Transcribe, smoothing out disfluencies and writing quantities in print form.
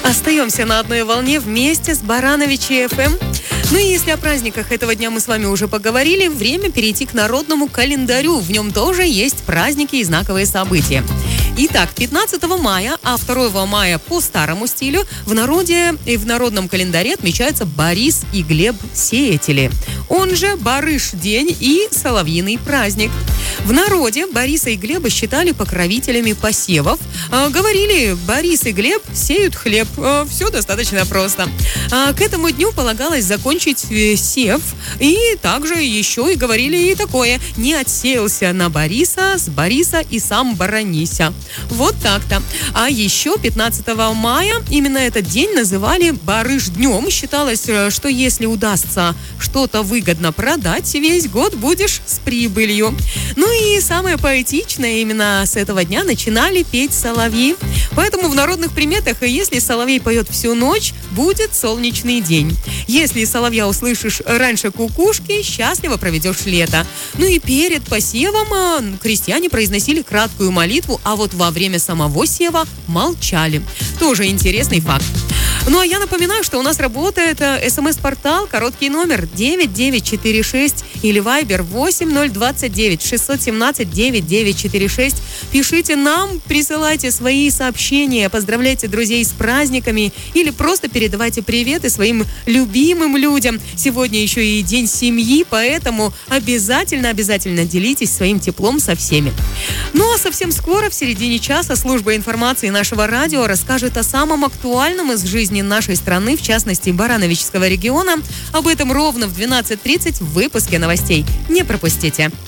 Остаемся на одной волне вместе с Барановичи ФМ. Ну и если о праздниках этого дня мы с вами уже поговорили, время перейти к народному календарю. В нем тоже есть праздники и знаковые события. Итак, 15 мая, а 2 мая по старому стилю в народе и в народном календаре отмечаются Борис и Глеб Сеятели. Он же Барыш день и Соловьиный праздник. В народе Бориса и Глеба считали покровителями посевов. Говорили, Борис и Глеб сеют хлеб. Все достаточно просто. К этому дню полагалось закончить сев. И также еще и говорили и такое. Не отсеялся на Бориса, с Бориса и сам боронися. Вот так-то. А еще 15 мая именно этот день называли Барыш днем. Считалось, что если удастся что-то выгодно продать, весь год будешь с прибылью. Ну и самое поэтичное, именно с этого дня начинали петь соловьи. Поэтому в народных приметах, если соловей поет всю ночь, будет солнечный день. Если соловья услышишь раньше кукушки, счастливо проведешь лето. Ну и перед посевом крестьяне произносили краткую молитву, а вот во время самого сева молчали. Тоже интересный факт. Ну а я напоминаю, что у нас работает СМС-портал, короткий номер 9946 или Вайбер 8029 617 9946. Пишите нам, присылайте свои сообщения, поздравляйте друзей с праздниками или просто передавайте приветы своим любимым людям. Сегодня еще и день семьи, поэтому обязательно делитесь своим теплом со всеми. Ну а совсем скоро, в середине часа, служба информации нашего радио расскажет о самом актуальном из жизни нашей страны, в частности, Барановичского региона. Об этом ровно в 12:30 в выпуске новостей. Не пропустите.